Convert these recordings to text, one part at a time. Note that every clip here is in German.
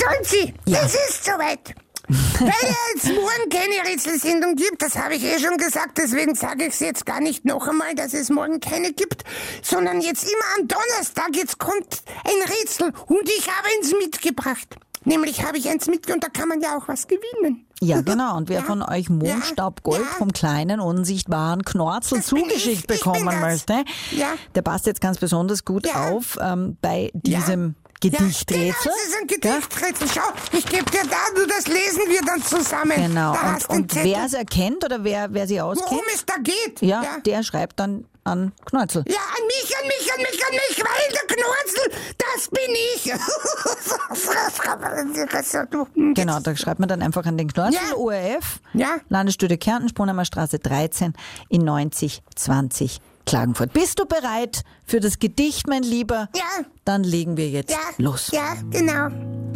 Franzi, Ja. es ist soweit. Weil es morgen keine Rätselsendung gibt, das habe ich schon gesagt, deswegen sage ich es jetzt gar nicht noch einmal, dass es morgen keine gibt, sondern jetzt immer am Donnerstag, jetzt kommt ein Rätsel und ich habe eins mitgebracht. Nämlich habe ich eins mitgebracht und da kann man ja auch was gewinnen. Ja, genau. Und wer von euch Mondstaubgold vom kleinen, unsichtbaren Knorzel Das bin zugeschickt ich bin bekommen das. möchte, Ja. der passt jetzt ganz besonders gut auf bei diesem Gedichträtsel. Ja, genau, das ist ein Gedichträtsel. Schau, ich gebe dir da, das lesen wir dann zusammen. Genau. Da hast du den Und Zettel. wer es erkennt oder wer sie auskennt, Worum es da geht. ja, der schreibt dann an Knorzel. Ja, an mich, weil der Knorzel, das bin ich. Genau, da schreibt man dann einfach an den Knorzel, Ja. ORF, Ja. Landesstudie Kärnten, Sponheimer Straße 13 in 9020 Klagenfurt. Bist du bereit für das Gedicht, mein Lieber? Ja. Dann legen wir jetzt Ja, los. ja, genau.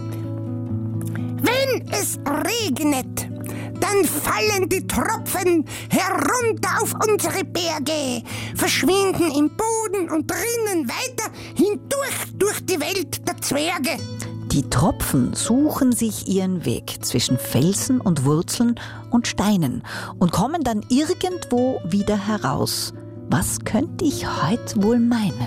Wenn es regnet, dann fallen die Tropfen herunter auf unsere Berge, verschwinden im Boden und drinnen weiter hindurch durch die Welt der Zwerge. Die Tropfen suchen sich ihren Weg zwischen Felsen und Wurzeln und Steinen und kommen dann irgendwo wieder heraus. Was könnte ich heute wohl meinen?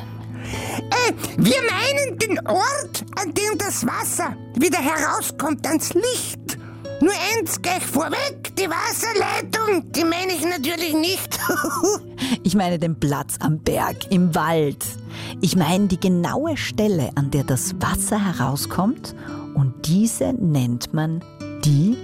Wir meinen den Ort, an dem das Wasser wieder herauskommt ans Licht. Nur eins gleich vorweg, die Wasserleitung, die meine ich natürlich nicht. Ich meine den Platz am Berg, im Wald. Ich meine die genaue Stelle, an der das Wasser herauskommt, und diese nennt man die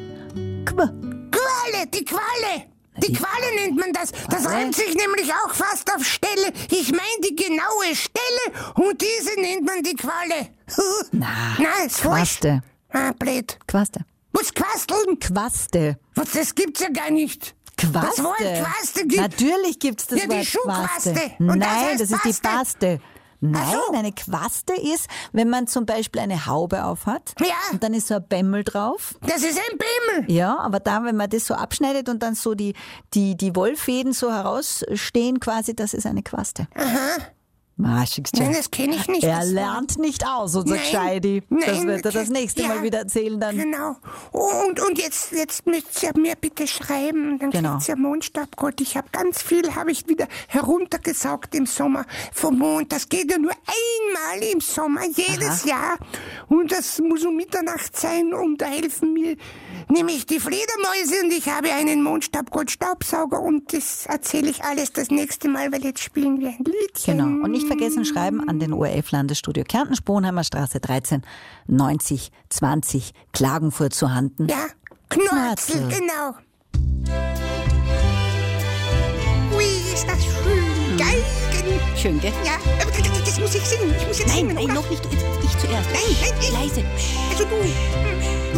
Qualle, die Qualle. Die Qualle nennt man das. Das reimt sich nämlich auch fast auf Stelle. Ich meine die genaue Stelle und diese nennt man die Qualle. Na, ist falsch. Quaste. Ah, blöd. Quaste. Was quasteln? Quaste. Was, das gibt's ja gar nicht. Quaste. Das Wort Quaste gibt. Natürlich gibt's das Ja, die Wort Schuhquaste. Quaste. Und das Nein, heißt das ist die Paste. Paste. Nein, Ach so. eine Quaste ist, wenn man zum Beispiel eine Haube aufhat Ja. und dann ist so ein Bämmel drauf. Das ist ein Bämmel. Ja, aber da, wenn man das so abschneidet und dann so die Wollfäden so herausstehen quasi, das ist eine Quaste. Aha. Ah, schickst du. Nein, das kenne ich nicht. Er das lernt nicht aus, unser Nein, Gescheidi. Das nein, wird er das nächste ja. Mal wieder erzählen dann. Genau. Und jetzt müsst ihr mir bitte schreiben, dann Genau. kriegt ihr Mondstaubgold. Ich habe ganz viel, habe ich wieder heruntergesaugt im Sommer vom Mond. Das geht ja nur einmal im Sommer, jedes Jahr. Und das muss um Mitternacht sein und da helfen mir nämlich die Fledermäuse und ich habe einen Mondstaubgold-Staubsauger und das erzähle ich alles das nächste Mal, weil jetzt spielen wir ein Liedchen. Genau. Und nicht vergessen, schreiben an den ORF Landesstudio Kärnten, Sponheimer Straße 13, 9020 Klagenfurt zu Handen. Ja, Knorzel, Knorzel. genau. Ui, ist das schön. Geigen. Schön, gell? Ja, aber das muss ich singen. Ich muss jetzt singen, oder? noch nicht. Ich zuerst. Nein, ich. Leise. Also du.